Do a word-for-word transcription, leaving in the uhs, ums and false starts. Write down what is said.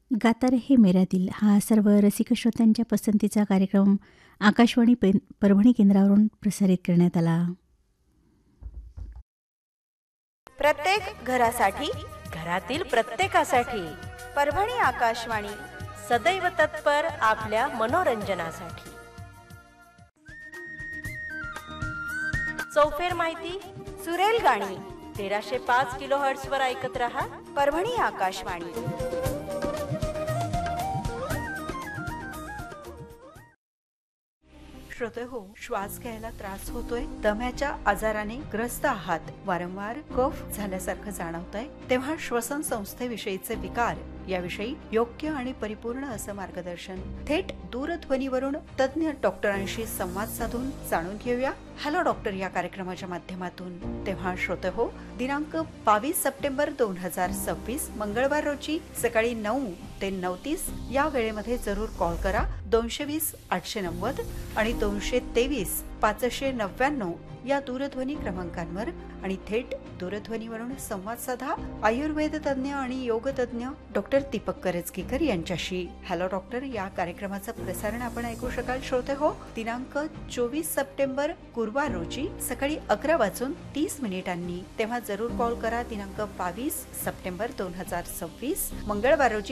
गाता रहे मेरा दिल हा सर्व रसिक श्रोत्यांच्या पसंतीचा कार्यक्रम आकाशवाणी पे परभणी केंद्रावरून प्रसारित करण्यात आला. प्रत्येक घरासाठी, घरातील प्रत्येकासाठी परभणी आकाशवाणी सदैव तत्पर आपल्या मनोरंजनासाठी. चौफेर माहिती, सुरेल गाणी तेराशे पाच किलो हर्ट्स वर ऐकत रहा परभणी आकाशवाणी. श्रोते हो, श्वास घ्यायला त्रास होतोय, दम्याच्या आजाराने ग्रस्त आहात, वारंवार कफ झाल्यासारखं जाणवतंय, तेव्हा श्वसन संस्थेविषयीचे विकार याविषयी योग्य आणि परिपूर्ण असं मार्गदर्शन थेट दूरध्वनीवरून तज्ञ डॉक्टरांशी संवाद साधून जाणून घेऊया हॅलो डॉक्टर या कार्यक्रमाच्या माध्यमातून. तेव्हा श्रोते हो, दिनांक बावीस सप्टेंबर दोन हजार सव्वीस मंगळवार रोजी सकाळी नऊ ते नऊ तीस या वेळेमध्ये जरूर कॉल करा. दोनशे वीस आठशे नव्वद आणि दोनशे तेवीस पाचशे नव्याण्णव या दूरध्वनी क्रमांकांवर आणि थेट दूरध्वनीवरून संवाद साधा आयुर्वेद तज्ञ आणि योग तज्ञ डॉक्टर दीपक करजगीकर यांच्याशी. हॅलो डॉक्टर या कार्यक्रमाचं प्रसारण आपण ऐकू शकाल श्रोते हो, दिनांक चोवीस सप्टेंबर गुरुवार रोजी सकाळी अकरा वाजून तीस मिनिटांनी. तेव्हा जरूर कॉल करा. दिनांक बावीस सप्टेंबर दोन हजार सव्वीस मंगळवार रोजी